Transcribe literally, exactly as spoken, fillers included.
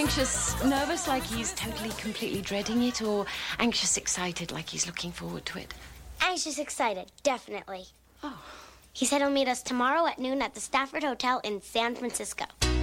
Anxious, nervous, like he's totally, completely dreading it, or anxious, excited, like he's looking forward to it? Anxious, excited, definitely. Oh. He said he'll meet us tomorrow at noon at the Stafford Hotel in San Francisco.